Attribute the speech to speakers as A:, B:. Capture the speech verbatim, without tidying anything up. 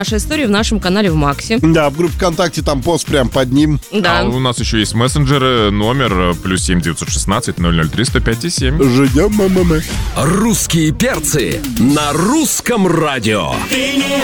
A: Наша история в нашем канале в Максе.
B: Да, в группе ВКонтакте там пост прям под ним.
A: Да.
C: А у нас еще есть мессенджеры, номер плюс семь девятьсот шестнадцать ноль ноль три сто пять и семь.
B: Ждем, мама.
D: Русские перцы на русском радио.